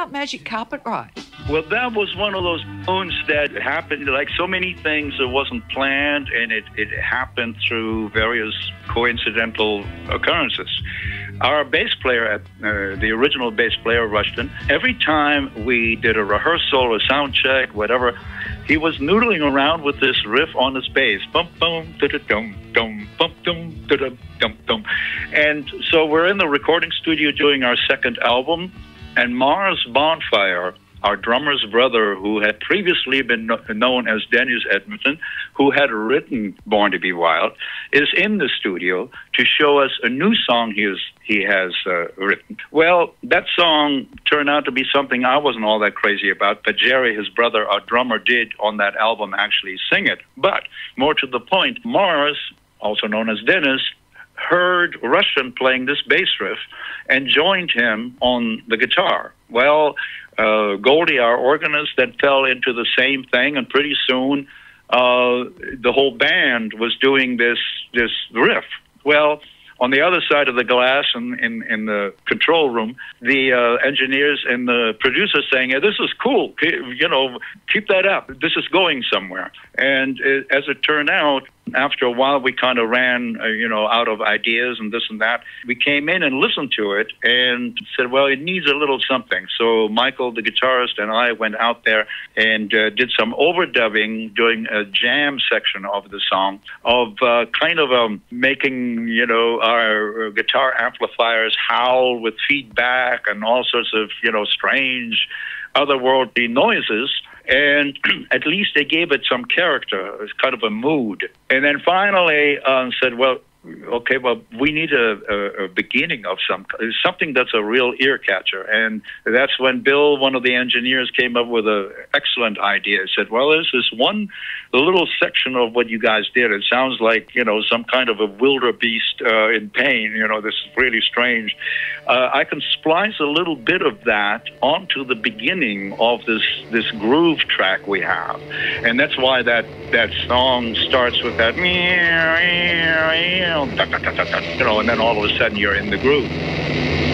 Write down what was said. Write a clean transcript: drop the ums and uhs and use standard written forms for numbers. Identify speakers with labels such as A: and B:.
A: about Magic Carpet Ride?
B: Well, that was one of those tunes that happened, like so many things, it wasn't planned, and it happened through various coincidental occurrences. Our bass player, the original bass player, Rushton, every time we did a rehearsal, a sound check, whatever, he was noodling around with this riff on his bass. Bum, bum, da-da-dum, dum, bum, dum, da-da, dum, dum. And so we're in the recording studio doing our second album, and Mars Bonfire, our drummer's brother, who had previously been known as Dennis Edmonton, who had written Born to Be Wild, is in the studio to show us a new song he has written. Well, that song turned out to be something I wasn't all that crazy about, but Jerry, his brother, our drummer, did on that album actually sing it. But more to the point, Mars, also known as Dennis, heard Rushton playing this bass riff and joined him on the guitar. Well, Goldie, our organist, then fell into the same thing, and pretty soon the whole band was doing this riff. Well, on the other side of the glass in the control room, the engineers and the producers saying, "Hey, this is cool, keep that up. This is going somewhere." And as it turned out, after a while, we kind of ran, out of ideas and this and that. We came in and listened to it and said, well, it needs a little something. So Michael, the guitarist, and I went out there and did some overdubbing, doing a jam section of the song, of making, our guitar amplifiers howl with feedback and all sorts of, strange, otherworldly noises. And at least they gave it some character, kind of a mood. And then finally said, well, okay, well, we need a beginning of something that's a real ear catcher. And that's when Bill, one of the engineers, came up with an excellent idea. He said, well, there's this one little section of what you guys did. It sounds like, some kind of a wildebeest in pain. This is really strange. I can splice a little bit of that onto the beginning of this groove track we have. And that's why that song starts with that, and then all of a sudden you're in the groove.